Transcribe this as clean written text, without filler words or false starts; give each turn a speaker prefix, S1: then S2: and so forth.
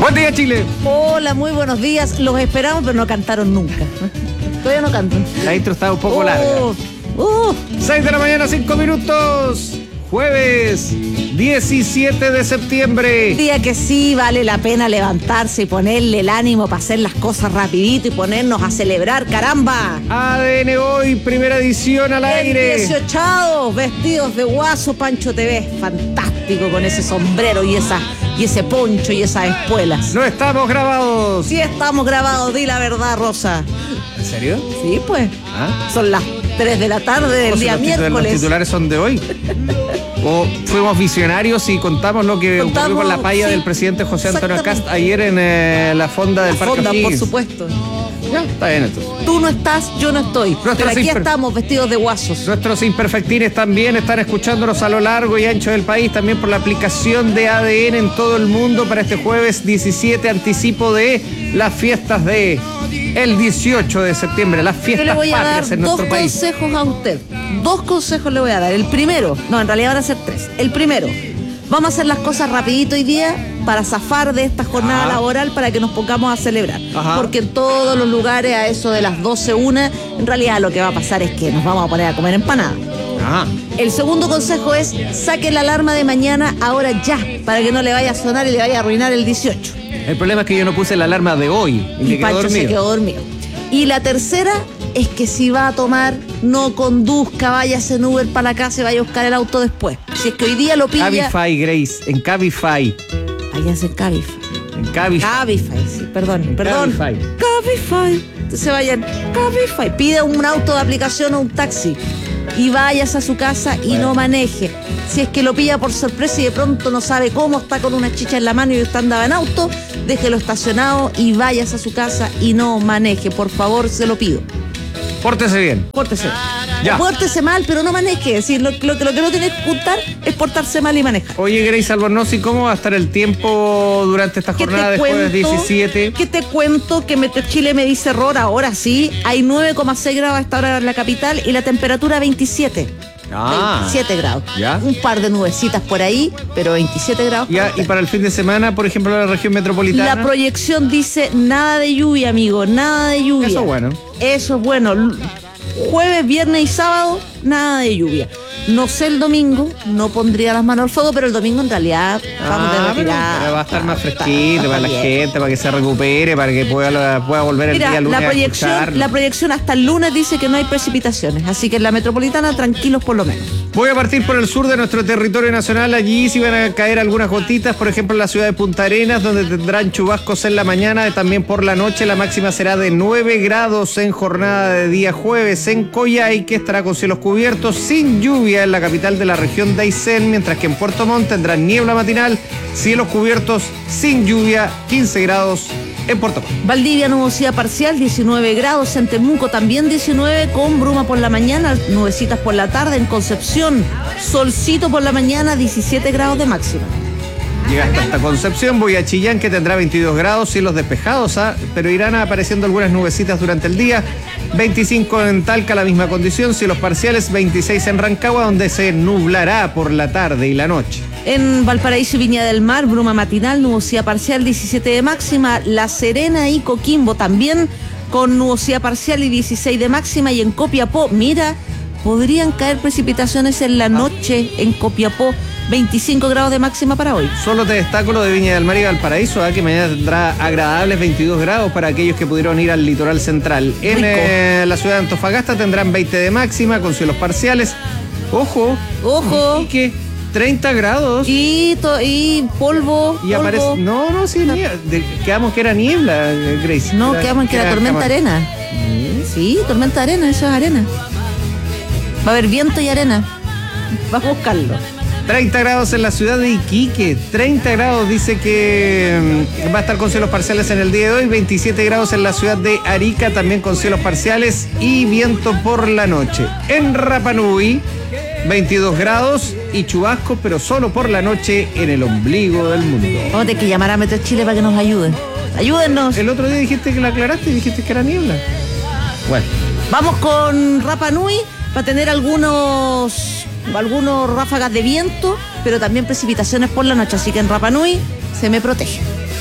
S1: Buen día, Chile.
S2: Hola, muy buenos días. Los esperamos, pero no cantaron nunca. Todavía no cantan.
S1: La intro está un poco larga. 6 de la mañana, 5 minutos. Jueves 17 de septiembre.
S2: Día que sí vale la pena levantarse y ponerle el ánimo para hacer las cosas rapidito y ponernos a celebrar, caramba.
S1: ADN hoy, primera edición al aire.
S2: 18 vestidos de guaso, Pancho TV. Fantástico con ese sombrero y ese poncho y esas espuelas.
S1: No estamos grabados.
S2: Sí estamos grabados, di la verdad, Rosa.
S1: ¿En serio?
S2: Sí, pues.
S1: ¿Ah?
S2: Son las 3 de la tarde del día miércoles.
S1: ¿Los titulares son de hoy? ¿O fuimos visionarios y contamos lo que ocurrió con la palla del presidente José Antonio Kast ayer en la fonda del Parque O'Higgins?
S2: Por supuesto.
S1: Ya, está bien entonces.
S2: Tú no estás, yo no estoy. Pero aquí estamos vestidos de guasos.
S1: Nuestros imperfectines también están escuchándonos a lo largo y ancho del país, también por la aplicación de ADN en todo el mundo para este jueves 17, anticipo de las fiestas de el 18 de septiembre, las fiestas patrias en nuestro país.
S2: Yo le voy a dar 2 consejos a usted. 2 consejos le voy a dar. El primero, no, en realidad van a ser 3. El primero, vamos a hacer las cosas rapidito hoy día para zafar de esta jornada laboral para que nos pongamos a celebrar. Porque en todos los lugares a eso de las 12:01, en realidad lo que va a pasar es que nos vamos a poner a comer empanada. El segundo consejo es saque la alarma de mañana ahora ya, para que no le vaya a sonar y le vaya a arruinar el 18.
S1: El problema es que yo no puse la alarma de hoy y
S2: Pancho se quedó dormido. Y la tercera es que si va a tomar, no conduzca, váyase en Uber para la casa y vaya a buscar el auto después. Si es que hoy día lo pilla...
S1: Cabify, Grace, en Cabify.
S2: Váyase en Cabify.
S1: En Cabify.
S2: Cabify, sí, perdón.
S1: Cabify.
S2: Cabify. Entonces vayan, Cabify. Pida un auto de aplicación o un taxi y váyase a su casa y no maneje. Si es que lo pilla por sorpresa y de pronto no sabe cómo, está con una chicha en la mano y usted andaba en auto, déjelo estacionado y váyase a su casa y no maneje. Por favor, se lo pido.
S1: Pórtese bien.
S2: Pórtese.
S1: Ya.
S2: Pórtese mal, pero no maneje. Es decir, lo que no tiene que ocultar es portarse mal y manejar.
S1: Oye, Grace Albornoz, ¿y cómo va a estar el tiempo durante esta jornada de jueves 17?
S2: ¿Qué te cuento? Que Chile me dice error, ahora sí. Hay 9,6 grados a esta hora en la capital y la temperatura 27. 27 grados.
S1: ¿Ya?
S2: Un par de nubecitas por ahí, pero 27 grados.
S1: Ya, y para el fin de semana, por ejemplo, en la región metropolitana.
S2: La proyección dice nada de lluvia, amigo, nada de lluvia.
S1: Eso es bueno.
S2: Eso es bueno. Jueves, viernes y sábado, nada de lluvia. No sé el domingo, no pondría las manos al fuego, pero el domingo en realidad vamos a retirar.
S1: Pero va a estar más fresquito para la gente, para que se recupere, para que pueda volver el día lunes a escucharlo.
S2: La proyección hasta el lunes dice que no hay precipitaciones, así que en la metropolitana tranquilos por lo menos.
S1: Voy a partir por el sur de nuestro territorio nacional. Allí sí van a caer algunas gotitas, por ejemplo en la ciudad de Punta Arenas, donde tendrán chubascos en la mañana, también por la noche. La máxima será de 9 grados en jornada de día jueves. En Coyhaique estará con cielos cubiertos, sin lluvia en la capital de la región de Aysén, mientras que en Puerto Montt tendrán niebla matinal, cielos cubiertos, sin lluvia, 15 grados en Puerto Montt.
S2: Valdivia, nubosidad parcial, 19 grados. En Temuco también 19, con bruma por la mañana, nubecitas por la tarde. En Concepción, solcito por la mañana, 17 grados de máxima.
S1: Llega hasta Concepción, voy a Chillán, que tendrá 22 grados, cielos despejados, pero irán apareciendo algunas nubecitas durante el día. 25 en Talca, la misma condición, cielos parciales. 26 en Rancagua, donde se nublará por la tarde y la noche.
S2: En Valparaíso y Viña del Mar, bruma matinal, nubosidad parcial, 17 de máxima. La Serena y Coquimbo también con nubosidad parcial y 16 de máxima. Y en Copiapó, mira, podrían caer precipitaciones en la noche en Copiapó. 25 grados de máxima para hoy.
S1: Solo te destaco lo de Viña del Mar y Valparaíso, que mañana tendrá agradables 22 grados para aquellos que pudieron ir al litoral central. En la ciudad de Antofagasta tendrán 20 de máxima con cielos parciales. Ojo. ¿Y qué? 30 grados.
S2: Y polvo.
S1: Y aparece. No, sí, quedamos que era niebla, Grace.
S2: No, quedamos que era tormenta arena. Sí, tormenta arena, eso es arena. Va a haber viento y arena. Vas a buscarlo.
S1: 30 grados en la ciudad de Iquique, 30 grados dice que va a estar con cielos parciales en el día de hoy, 27 grados en la ciudad de Arica, también con cielos parciales y viento por la noche. En Rapa Nui, 22 grados y chubascos, pero solo por la noche en el ombligo del mundo.
S2: Vamos a tener que llamar a Meteo Chile para que nos ayuden. Ayúdennos.
S1: El otro día dijiste que la aclaraste y dijiste que era niebla. Bueno.
S2: Vamos con Rapa Nui para tener algunos ráfagas de viento, pero también precipitaciones por la noche, así que en Rapa Nui se me protege.